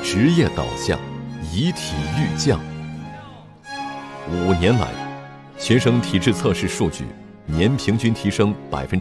职业导向，以体育降。5年来，学生体质测试数据年平均提升